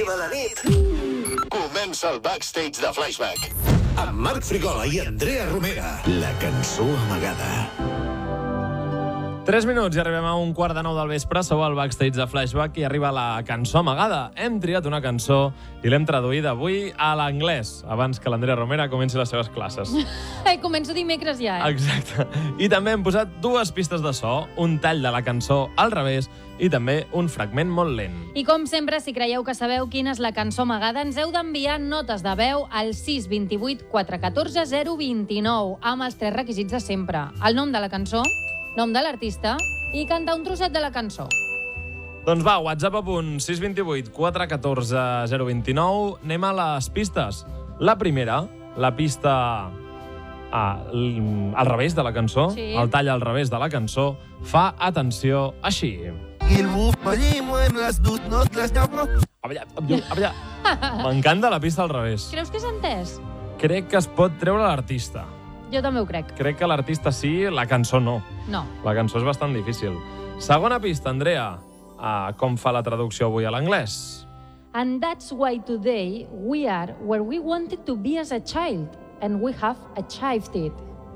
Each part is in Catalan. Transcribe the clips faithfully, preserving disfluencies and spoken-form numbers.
arriba la nit. Comença el backstage de Flashback. Amb Marc Frigola i Andrea Romera. La cançó amagada. Tres minuts i arribem a un quart de nou del vespre. Sou al backstage de Flashback i arriba la cançó amagada. Hem triat una cançó i l'hem traduïda avui a l'anglès, abans que l'Andrea Romera comenci les seves classes. Eh, començo dimecres ja, eh? Exacte. I també hem posat dues pistes de so, un tall de la cançó al revés i també un fragment molt lent. I com sempre, si creieu que sabeu quina és la cançó amagada, ens heu d'enviar notes de veu al sis dos vuit quatre un quatre zero dos nou amb els tres requisits de sempre. El nom de la cançó, nom de l'artista i cantar un trosset de la cançó. Doncs va, WhatsApp a punt sis dos vuit quatre un quatre zero dos nou. Anem a les pistes. La primera, la pista ah, al revés de la cançó, sí. El tall al revés de la cançó, fa, atenció, així. M'encanta la pista al revés. Creus que és entès? Crec que es pot treure l'artista. Jo també ho crec. Crec que l'artista sí, la cançó no. No. La cançó és bastant difícil. Segona pista, Andrea. Uh, com fa la traducció avui a l'anglès? And that's why today we are where we wanted to be as a child, and we have achieved it.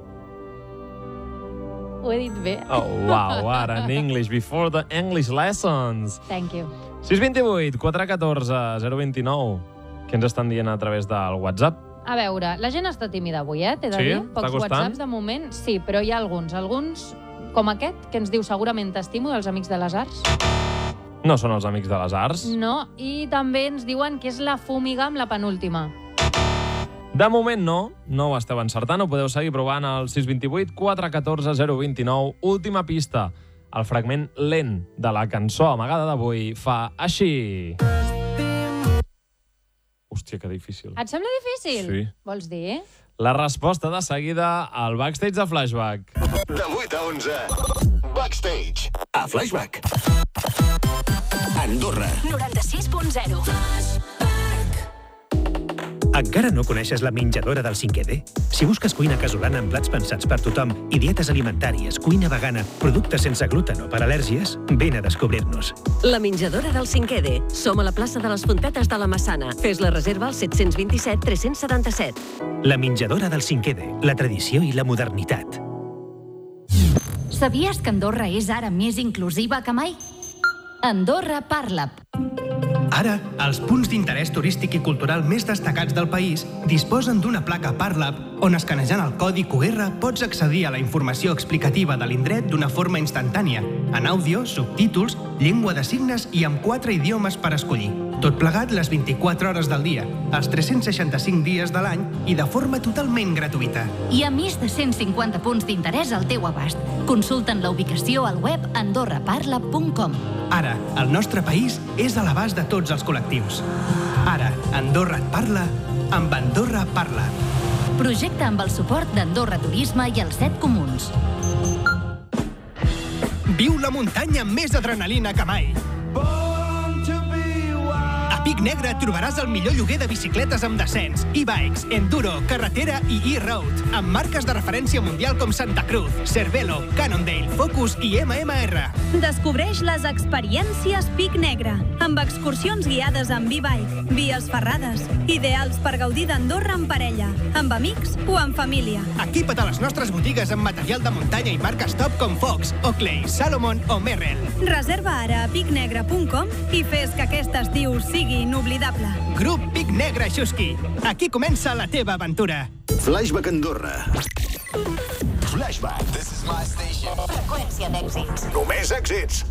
Ho he dit bé? Oh, wow, ara en English, before the English lessons. Thank you. sis dos vuit quatre un quatre zero dos nou. Què ens estan dient a través del WhatsApp? A veure, la gent està tímida avui, eh? T'he de Sí? dir. Està Pocs costant? whatsapps de moment, sí, però hi ha alguns. Alguns, com aquest, que ens diu segurament t'estimo, dels Amics de les Arts. No són els Amics de les Arts. No, i també ens diuen que és la Fúmiga amb la penúltima. De moment no, no ho esteu encertant, ho podeu seguir provant al sis dos vuit quatre un quatre zero dos nou. Última pista, el fragment lent de la cançó amagada d'avui fa així. Hòstia, que difícil. Et sembla difícil? Sí. Vols dir? La resposta de seguida al backstage de Flashback. De vuit a onze. Backstage. A Flashback. Andorra. noranta-sis punt zero. Encara no coneixes la menjadora del cinquè D? Si busques cuina casolana amb plats pensats per tothom i dietes alimentàries, cuina vegana, productes sense gluten o per al·lèrgies, vine a descobrir-nos. La menjadora del cinquè D. Som a la plaça de les Fontetes de la Massana. Fes la reserva al set dos set tres set set. La menjadora del cinquè D. La tradició i la modernitat. Sabies que Andorra és ara més inclusiva que mai? Andorra Parla. Ara, els punts d'interès turístic i cultural més destacats del país disposen d'una placa Parlab on, escanejant el codi Q R, pots accedir a la informació explicativa de l'indret d'una forma instantània, en àudio, subtítols, llengua de signes i amb quatre idiomes per escollir. Tot plegat les vint-i-quatre hores del dia, els tres-cents seixanta-cinc dies de l'any i de forma totalment gratuïta. Hi ha més de cent cinquanta punts d'interès al teu abast. Consulta'n la ubicació al web andorra parla punt com. Ara, el nostre país és a l'abast de tots els col·lectius. Ara, Andorra et parla amb Andorra Parla. Projecte amb el suport d'Andorra Turisme i els set comuns. Viu la muntanya amb més adrenalina que mai. A Pic Negre trobaràs el millor lloguer de bicicletes amb descens, e-bikes, enduro, carretera i e-road, amb marques de referència mundial com Santa Cruz, Cervelo, Cannondale, Focus i M M R. Descobreix les experiències Pic Negre, amb excursions guiades amb e-bike, vies ferrades, ideals per gaudir d'Andorra en parella, amb amics o en família. Equipa't a les nostres botigues amb material de muntanya i marques top com Fox, Oakley, Salomon o Merrell. Reserva ara a pic negre punt com i fes que aquest estiu sigui inoblidable. Grup Pic Negre Xuski. Aquí comença la teva aventura. Flashback Andorra. Flashback. This is my station. Freqüència d'èxits. Només èxits.